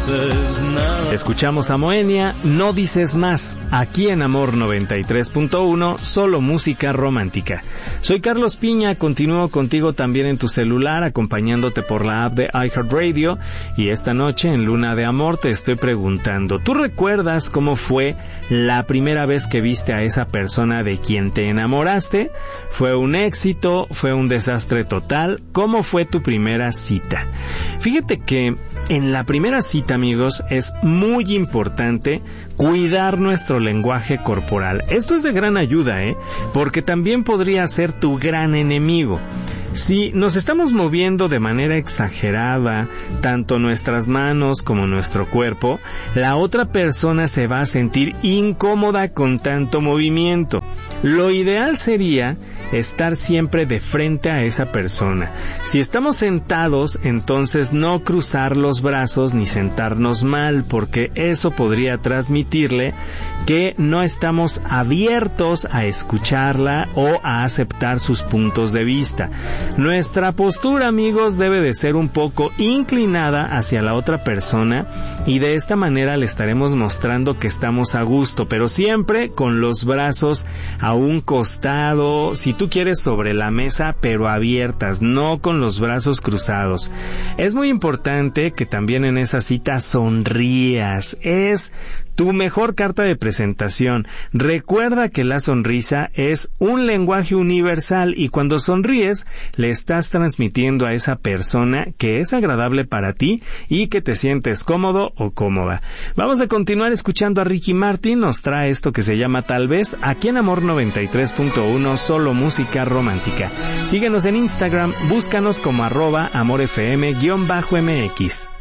dices nada. Escuchamos a Moenia, No dices más, aquí en Amor 93.1, solo música romántica. Soy Carlos Piña, continúo contigo también en tu celular, acompañándote por la app de iHeartRadio, y esta noche en Luna de Amor te estoy preguntando, ¿tú recuerdas cómo fue la primera vez que viste a esa persona de quien te enamoraste? ¿Fue un éxito? ¿Fue un desastre total? ¿Cómo fue tu primera cita? Fíjate que en la primera cita, amigos, es muy importante cuidar nuestro lenguaje corporal. Esto es de gran ayuda, porque también podría ser tu gran enemigo. Si nos estamos moviendo de manera exagerada, tanto nuestras manos como nuestro cuerpo, la otra persona se va a sentir incómoda con tanto movimiento. Lo ideal sería estar siempre de frente a esa persona. Si estamos sentados, entonces no cruzar los brazos ni sentarnos mal, porque eso podría transmitirle que no estamos abiertos a escucharla o a aceptar sus puntos de vista. Nuestra postura, amigos, debe de ser un poco inclinada hacia la otra persona, y de esta manera le estaremos mostrando que estamos a gusto, pero siempre con los brazos a un costado, si tú quieres sobre la mesa, pero abiertas, no con los brazos cruzados. Es muy importante que también en esa cita sonrías. Es tu mejor carta de presentación. Recuerda que la sonrisa es un lenguaje universal, y cuando sonríes le estás transmitiendo a esa persona que es agradable para ti y que te sientes cómodo o cómoda. Vamos a continuar escuchando a Ricky Martin. Nos trae esto que se llama Tal vez, aquí en Amor 93.1, solo música romántica. Síguenos en Instagram, búscanos como @amorfm_mx.